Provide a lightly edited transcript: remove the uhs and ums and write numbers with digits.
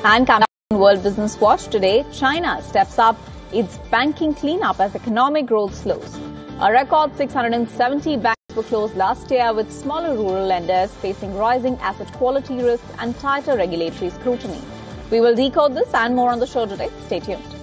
And coming on World Business Watch today, China steps up its banking cleanup as economic growth slows. A record 670 banks were closed last year, with smaller rural lenders facing rising asset quality risks and tighter regulatory scrutiny. We will decode this and more on the show today. Stay tuned.